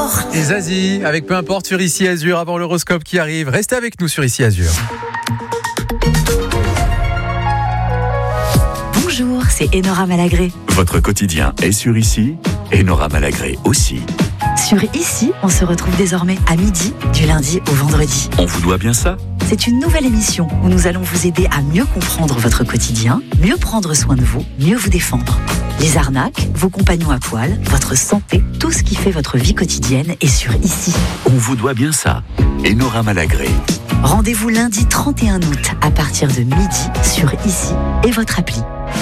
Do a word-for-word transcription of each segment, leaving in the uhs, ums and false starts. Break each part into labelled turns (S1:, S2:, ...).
S1: importe.
S2: Et Zazie, avec Peu importe sur Ici Azur, avant l'horoscope qui arrive. Restez avec nous sur Ici Azur.
S1: Bonjour, c'est Enora Malagré.
S3: Votre quotidien est sur Ici, Enora Malagré aussi.
S1: Sur Ici, on se retrouve désormais à midi, du lundi au vendredi.
S3: On vous doit bien ça ?
S1: C'est une nouvelle émission où nous allons vous aider à mieux comprendre votre quotidien, mieux prendre soin de vous, mieux vous défendre. Les arnaques, vos compagnons à poil, votre santé, tout ce qui fait votre vie quotidienne est sur Ici.
S3: On vous doit bien ça, Enora Malagré.
S1: Rendez-vous lundi trente et un août à partir de midi sur Ici et votre appli.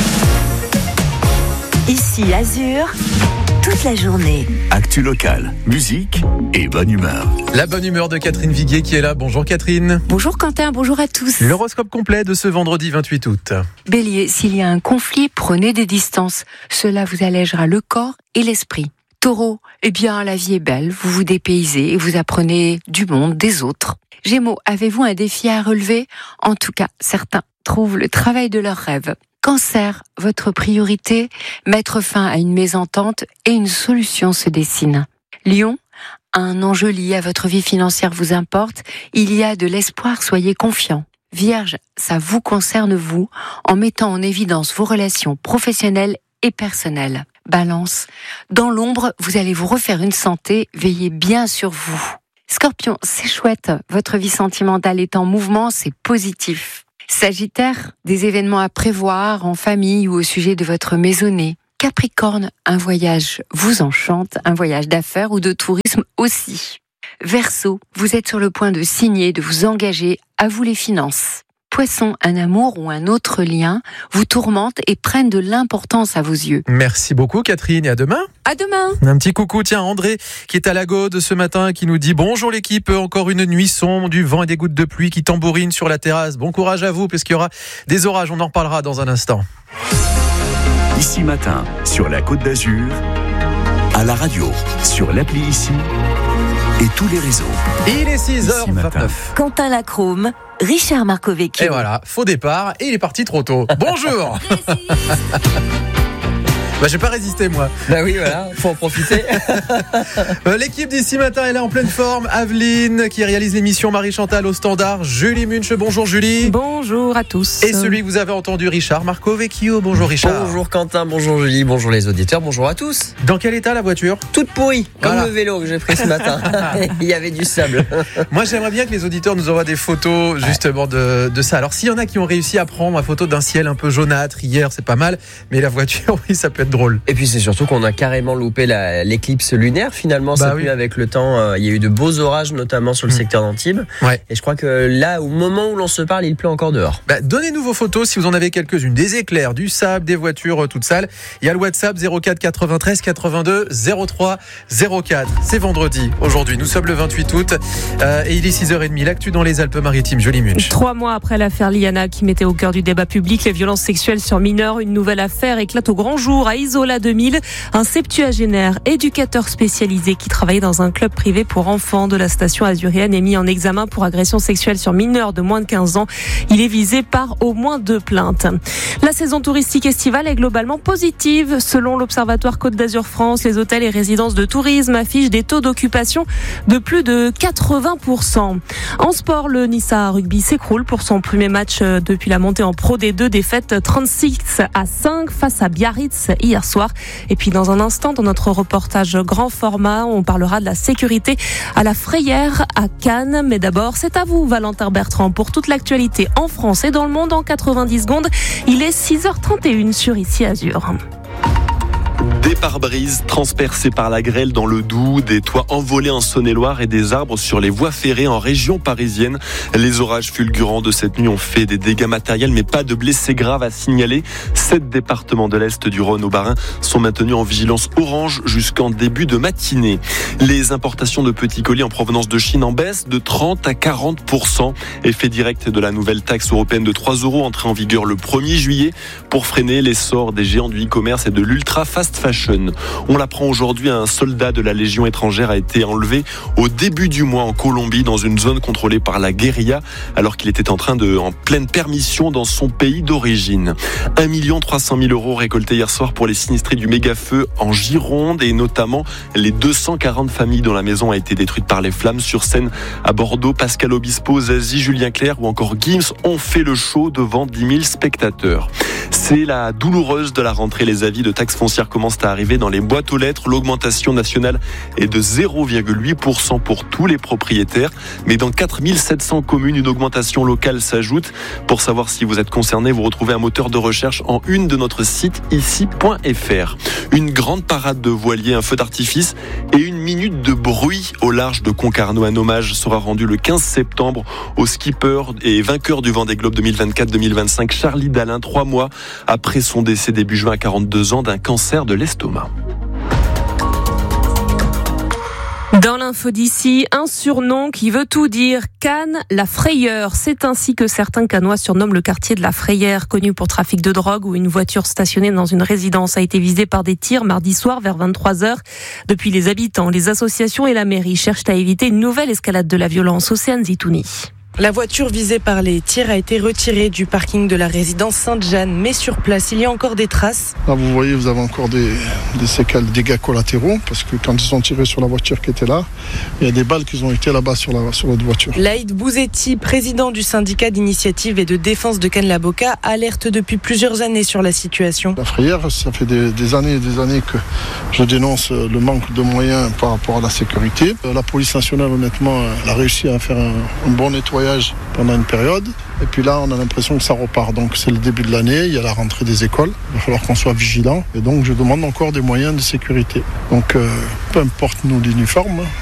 S1: Ici Azur, toute la journée.
S3: Actu locale, musique et bonne humeur.
S2: La bonne humeur de Catherine Viguier qui est là. Bonjour Catherine.
S4: Bonjour Quentin, bonjour à tous.
S2: L'horoscope complet de ce vendredi vingt-huit août.
S4: Bélier, s'il y a un conflit, prenez des distances. Cela vous allègera le corps et l'esprit. Taureau, eh bien la vie est belle, vous vous dépaysez et vous apprenez du monde, des autres. Gémeaux, avez-vous un défi à relever ? En tout cas, certains trouvent le travail de leurs rêves. Cancer, votre priorité, mettre fin à une mésentente et une solution se dessine. Lion, un enjeu lié à votre vie financière vous importe, il y a de l'espoir, soyez confiant. Vierge, ça vous concerne vous, en mettant en évidence vos relations professionnelles et personnelles. Balance, dans l'ombre, vous allez vous refaire une santé, veillez bien sur vous. Scorpion, c'est chouette, votre vie sentimentale est en mouvement, c'est positif. Sagittaire, des événements à prévoir en famille ou au sujet de votre maisonnée. Capricorne, un voyage vous enchante, un voyage d'affaires ou de tourisme aussi. Verseau, vous êtes sur le point de signer, de vous engager, à vous les finances. Poisson, un amour ou un autre lien vous tourmente et prennent de l'importance à vos yeux.
S2: Merci beaucoup Catherine et à demain.
S4: À demain.
S2: Un petit coucou, tiens André qui est à la Gaude ce matin qui nous dit bonjour l'équipe, encore une nuit sombre, du vent et des gouttes de pluie qui tambourinent sur la terrasse. Bon courage à vous puisqu'il y aura des orages, on en reparlera dans un instant.
S3: Ici matin, sur la Côte d'Azur, à la radio, sur l'appli Ici et tous les réseaux.
S2: Il est six heures vingt-neuf.
S1: Quentin Lacrome, Richard Marcovecchio.
S2: Et voilà, faux départ et il est parti trop tôt. Bonjour. Bah, j'ai pas résisté, moi.
S5: Bah oui, voilà, faut en profiter.
S2: L'équipe d'ici matin est là en pleine forme. Aveline, qui réalise l'émission, Marie-Chantal au standard. Julie Munch, bonjour Julie.
S4: Bonjour à tous.
S2: Et celui que vous avez entendu, Richard Marcovecchio. Bonjour Richard.
S5: Bonjour Quentin, bonjour Julie, bonjour les auditeurs, bonjour à tous.
S2: Dans quel état la voiture ?
S5: Toute pourrie, comme
S2: Voilà.
S5: le vélo que j'ai pris ce matin. Il y avait du sable.
S2: Moi, j'aimerais bien que les auditeurs nous envoient des photos justement de, de ça. Alors, s'il y en a qui ont réussi à prendre une photo d'un ciel un peu jaunâtre hier, c'est pas mal. Mais la voiture, oui, ça peut être drôle.
S5: Et puis c'est surtout qu'on a carrément loupé la, l'éclipse lunaire finalement
S2: Bah
S5: cette
S2: oui.
S5: nuit avec le temps. Euh, il y a eu de beaux orages notamment sur le
S2: mmh.
S5: secteur d'Antibes.
S2: Ouais.
S5: Et je crois que là, au moment où l'on se parle, il pleut encore dehors.
S2: Bah, donnez-nous vos photos si vous en avez quelques-unes. Des éclairs, du sable, des voitures euh, toutes sales. Il y a le WhatsApp zéro quatre quatre-vingt-treize quatre-vingt-deux zéro trois zéro quatre. C'est vendredi aujourd'hui. Nous sommes le vingt-huit août euh, et il est six heures trente. L'actu dans les Alpes-Maritimes. Jolie Munch.
S6: Trois mois après l'affaire Liana qui mettait au cœur du débat public les violences sexuelles sur mineurs, une nouvelle affaire éclate au grand jour à Isola deux mille. Un septuagénaire éducateur spécialisé qui travaillait dans un club privé pour enfants de la station azurienne est mis en examen pour agression sexuelle sur mineurs de moins de quinze ans. Il est visé par au moins deux plaintes. La saison touristique estivale est globalement positive. Selon l'Observatoire Côte d'Azur France, les hôtels et résidences de tourisme affichent des taux d'occupation de plus de quatre-vingts pour cent. En sport, le Nissa Rugby s'écroule pour son premier match depuis la montée en Pro D deux, défaite trente-six à cinq face à Biarritz hier soir. Et puis dans un instant, dans notre reportage grand format, on parlera de la sécurité à la Frayère à Cannes. Mais d'abord, c'est à vous, Valentin Bertrand, pour toute l'actualité en France et dans le monde en quatre-vingt-dix secondes. Il est six heures trente et une sur Ici Azur.
S7: Des pare-brises transpercés par la grêle dans le Doubs, des toits envolés en Saône-et-Loire et des arbres sur les voies ferrées en région parisienne. Les orages fulgurants de cette nuit ont fait des dégâts matériels, mais pas de blessés graves à signaler. Sept départements de l'Est du Rhône au Bas-Rhin sont maintenus en vigilance orange jusqu'en début de matinée. Les importations de petits colis en provenance de Chine en baisse de trente à quarante pour cent. Effet direct de la nouvelle taxe européenne de trois euros entrée en vigueur le premier juillet pour freiner l'essor des géants du e-commerce et de l'ultra fast fashion. fashion. On l'apprend aujourd'hui, un soldat de la Légion étrangère a été enlevé au début du mois en Colombie dans une zone contrôlée par la guérilla alors qu'il était en train de, en pleine permission dans son pays d'origine. un million trois cent mille euros récoltés hier soir pour les sinistrés du méga-feu en Gironde et notamment les deux cent quarante familles dont la maison a été détruite par les flammes. Sur scène à Bordeaux, Pascal Obispo, Zazie, Julien Clerc ou encore Gims ont fait le show devant dix mille spectateurs. C'est la douloureuse de la rentrée. Les avis de taxes foncières commencent à arriver dans les boîtes aux lettres. L'augmentation nationale est de zéro virgule huit pour cent pour tous les propriétaires. Mais dans quatre mille sept cents communes, une augmentation locale s'ajoute. Pour savoir si vous êtes concerné, vous retrouvez un moteur de recherche en une de notre site ici point f r. Une grande parade de voiliers, un feu d'artifice et une minute de bruit au large de Concarneau. Un hommage sera rendu le quinze septembre au skipper et vainqueur du Vendée Globe deux mille vingt-quatre deux mille vingt-cinq, Charlie Dalin, trois mois après son décès début juin à quarante-deux ans d'un cancer de l'estomac.
S6: Dans l'info d'ici, un surnom qui veut tout dire, Cannes, la frayeur. C'est ainsi que certains Cannois surnomment le quartier de la Frayère, connu pour trafic de drogue, où une voiture stationnée dans une résidence a été visée par des tirs mardi soir vers vingt-trois heures. Depuis, les habitants, les associations et la mairie cherchent à éviter une nouvelle escalade de la violence. Océane Zitouni.
S8: La voiture visée par les tirs a été retirée du parking de la résidence Sainte-Jeanne, mais sur place, il y a encore des traces.
S9: Là, vous voyez, vous avez encore des, des séquelles, des dégâts collatéraux, parce que quand ils ont tiré sur la voiture qui était là, il y a des balles qui ont été là-bas sur la sur l'autre voiture.
S8: Laïd Bouzetti, président du syndicat d'initiative et de défense de Cannes-la-Boca, alerte depuis plusieurs années sur la situation.
S9: La Frayère, ça fait des, des années et des années que je dénonce le manque de moyens par rapport à la sécurité. La police nationale, honnêtement, elle a réussi à faire un, un bon nettoyage pendant une période et puis là on a l'impression que ça repart, donc c'est le début de l'année, il y a la rentrée des écoles, il va falloir qu'on soit vigilant et donc je demande encore des moyens de sécurité, donc euh, peu importe nous l'uniforme,